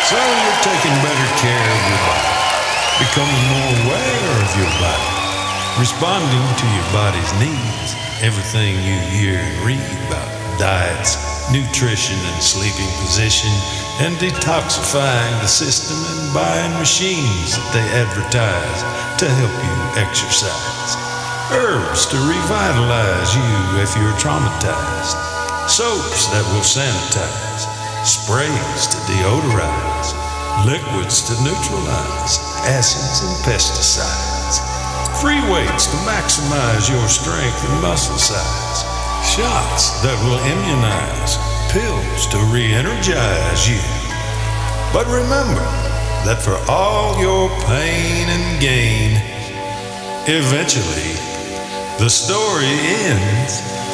So you're taking better care of your body, becoming more aware of your body, responding to your body's needs. Everything you hear and read about diets, nutrition and sleeping position, and detoxifying the system and buying machines that they advertise to help you exercise. Herbs to revitalize you if you're traumatized. Soaps that will sanitize. Sprays to deodorize. Liquids to neutralize acids and pesticides. Free weights to maximize your strength and muscle size. Shots that will immunize. Pills to re-energize you. But remember that for all your pain and gain, eventually the story ends